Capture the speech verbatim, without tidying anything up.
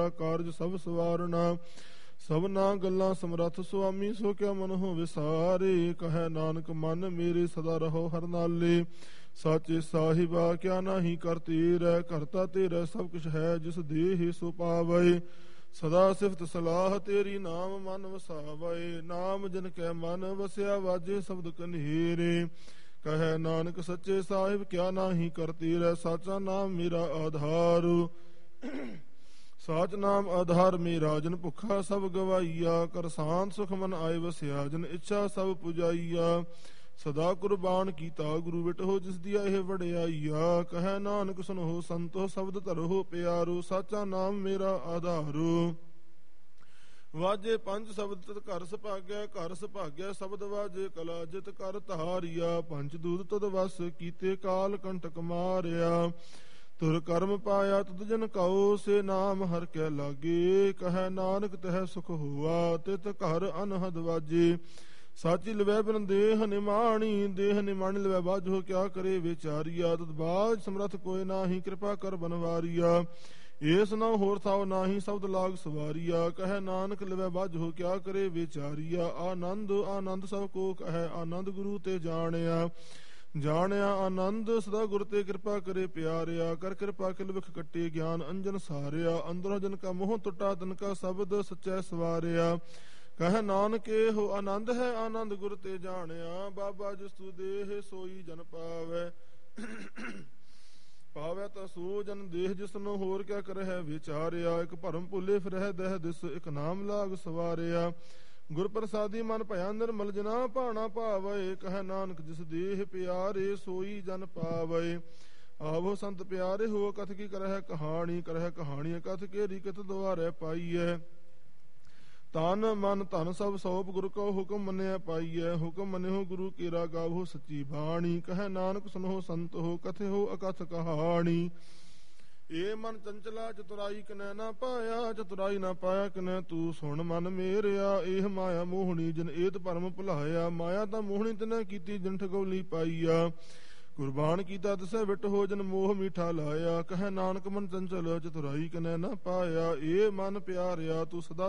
ਕਾਰਜ ਸਭ ਸਵਾਰਨਾ। ਸਭਨਾ ਗੱਲਾਂ ਸਮਰੱਥ ਸੁਆਮੀ, ਸੋ ਕਿਆ ਮਨ ਹੋ ਵਿਸਾਰੇ। ਕਹੈ ਨਾਨਕ ਮਨ ਮੇਰੇ ਸਦਾ ਰਹੋ ਹਰ ਨਾਲੇ। ਸਾਚੇ ਸਾਹਿਬਾ ਕਿਆ ਨਾਹੀ ਕਰ ਤੇਰੈ, ਕਰਤਾ ਤੇਰਾ ਸਭ ਕੁਛ ਹੈ ਜਿਸ ਦੇਹ ਸੋ ਪਾਵੈ। ਸਦਾ ਸਿਫਤ ਸਲਾਹ ਤੇਰੀ ਨਾਮ ਮਨ ਵਸਾਵੈ। ਨਾਮ ਜਿਨ ਕੈ ਮਨ ਵਸਿਆ ਵਾਜੇ ਸ਼ਬਦ ਕਨੇਰੇ। ਕਹੈ ਨਾਨਕ ਸੱਚੇ ਸਾਹਿਬ ਕਿਆ ਨਾਹੀ ਕਰ ਤੇਰੈ, ਸਾਚਾ ਨਾਮ ਮੇਰਾ ਆਧਾਰ। ਸਾਚ ਨਾਮ ਆਧਾਰ ਮੇਰਾ ਜਿਨ ਭੁੱਖਾ ਸਭ ਗਵਾਈਆ। ਕਰ ਸ਼ਾਂਤ ਸੁਖ ਮਨ ਆਏ ਵਸਿਆ, ਜਿਨ ਇੱਛਾ ਸਭ ਪੁਜਾਈਆ। ਸਦਾ ਕੁਰਬਾਨ ਕੀਤਾ ਗੁਰੂ ਵਿਟਹੁ, ਜਿਸ ਦੀਆ ਇਹ ਵਡਿਆਈਆ। ਕਹੈ ਨਾਨਕ ਸੁਨਹੁ ਸੰਤੋ ਸ਼ਬਦ ਧਰਹੁ ਪਿਆਰੋ, ਸਾਚਾ ਨਾਮ ਮੇਰਾ ਆਧਾਰੋ। ਵਾਜੇ ਪੰਜ ਸ਼ਬਦ ਤਤ ਘਰ ਸੁਭਾਗਿਆ, ਘਰ ਸੁਭਾਗਿਆ ਸ਼ਬਦ ਵਾਜੇ ਕਲਾ ਜਿਤ ਕਰ ਧਾਰਿਆ। ਪੰਜ ਦੂਤ ਤਦ ਵਸ ਕੀਤੇ ਕਾਲ ਕੰਟਕ ਮਾਰਿਆ। ਤੁਰ ਕਰਮ ਪਾਇਆ ਤੁਧ ਜਨ ਕਉ, ਸੇ ਨਾਮ ਹਰਿ ਕੈ ਲਾਗੇ। ਕਹੈ ਨਾਨਕ ਤਹਿ ਸੁਖ ਹੋਆ, ਤਿਤ ਘਰ ਅਨਹਦ ਵਾਜੇ। ਸਾਚੀ ਲਵੈ ਬਿਨ ਦੇਹ ਨਿਮਾਣੀ, ਦੇਹ ਨਿਮਾਣੀ ਲਵੈ ਬਾਝੋ ਕਿਆ ਕਰੇ ਵਿਚਾਰੀਆ। ਤਦ ਬਾਝ ਸਮਰਥ ਕੋਇ ਨਾਹੀ, ਕਿਰਪਾ ਕਰ ਬਨਵਾਰੀਆ। ਏਸ ਨਾ ਹੋਰ ਥਾਉ ਨਾਹੀ, ਸ਼ਬਦ ਲਾਗ ਸਵਾਰੀਆ। ਕਹੈ ਨਾਨਕ ਲਵੈ ਬਾਝੋ ਕਿਆ ਕਰੇ ਵਿਚਾਰੀਆ। ਆਨੰਦ ਆਨੰਦ ਸਭ ਕੋ ਕਹੈ, ਆਨੰਦ ਗੁਰੂ ਤੇ ਜਾਣਿਆ। ਜਾਣਿਆ ਆਨੰਦ ਸਦਾ ਗੁਰ ਤੇ ਕਿਰਪਾ ਕਰੇ ਪਿਆਰਿਆ। ਕਰ ਕਿਰਪਾ ਕਿਲ ਵਿਖ ਕੱਟੇ ਗਿਆਨ ਅੰਜਨ ਸਾਰਿਆ। ਅੰਦਰੋਂ ਜਨ ਕਾ ਮੋਹ ਟੁੱਟਾ, ਤਨ ਕਾ ਸ਼ਬਦ ਸੱਚੈ ਸਵਾਰਿਆ। ਕਹੈ ਨਾਨਕ ਇਹੋ ਆਨੰਦ ਹੈ, ਆਨੰਦ ਗੁਰ ਤੇ ਜਾਣਿਆ। ਬਾਬਾ ਜਿਸ ਤੂ ਦੇਹ ਸੋਈ ਜਨ ਪਾਵੈ, ਪਾਵੈ ਤਾਂ ਸੋ ਜਨ ਦੇਹ ਜਿਸਨੂੰ ਹੋਰ ਕਿਆ ਕਰਹਿ ਵਿਚਾਰਿਆ। ਇੱਕ ਭਰਮ ਭੁੱਲੇ ਫਿਰਹਿ ਦਹਿ ਦਿਸ, ਇੱਕ ਨਾਮ ਲਾਗ ਸਵਾਰਿਆ। ਗੁਰ ਪ੍ਰਸਾਦੀ ਮਨ ਭਇਆ ਨਿਰਮਲ, ਜਿਨਾ ਭਾਣਾ ਭਾਵੈ। ਕਹੈ ਨਾਨਕ ਜਿਸ ਦੇਹ ਪਿਆਰੇ, ਸੋਈ ਜਨ ਪਾਵੈ। ਆਵੋ ਸੰਤ ਪਿਆਰੇ ਹੋ, ਕਥ ਕੀ ਕਰਹਿ ਕਹਾਣੀ। ਕਰਹਿ ਕਹਾਣੀ ਕਥ ਕੇਰੀ, ਕਿਤ ਦੁਆਰੈ ਪਾਈਐ। ਤਨ ਮਨ ਧਨ ਸਭ ਸੌਪ, ਗੁਰ ਕਉ ਹੁਕਮ ਮੰਨਿਆ ਪਾਈਐ। ਹੁਕਮ ਮੰਨਿਓ ਗੁਰੂ ਕੇਰਾ, ਗਾਵੋ ਸੱਚੀ ਬਾਣੀ। ਕਹੈ ਨਾਨਕ ਸੁਨਹੁ ਸੰਤ ਹੋ, ਕਥਿਓ ਅਕਥ ਕਹਾਣੀ। ਏ ਮਨ ਚੰਚਲਾ ਚਤੁਰਾਈ ਕਿਨੈ ਨਾ ਪਾਇਆ, ਚਤੁਰਾਈ ਨਾ ਪਾਇਆ ਕਿਨੈ ਤੂੰ ਸੁਣ ਮਨ ਮੇਰਿਆ। ਇਹ ਮਾਇਆ ਮੋਹਣੀ ਜਿਨ ਏਤ ਭਰਮ ਭੁਲਾਇਆ। ਮਾਇਆ ਤਾਂ ਮੋਹਣੀ ਤਿਨੈ ਕੀਤੀ, ਜਿਨ ਠਗੌਲੀ ਪਾਈਆ। ਕੁਰਬਾਨ ਕੀਤਾ ਤਿਸੈ ਵਿਟ ਹੋ, ਜਨ ਮੋਹ ਮੀਠਾ ਲਾਇਆ। ਕਹੈ ਨਾਨਕ ਮਨ ਚੰਚਲ ਚਤੁਰਾਈ ਕਿਨੈ ਨਾ ਪਾਇਆ। ਏ ਮਨ ਪਿਆਰਿਆ ਤੂੰ ਸਦਾ